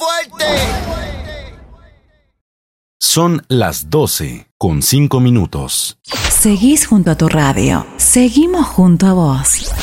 Son las 12:05. Seguís junto a tu radio. Seguimos junto a vos.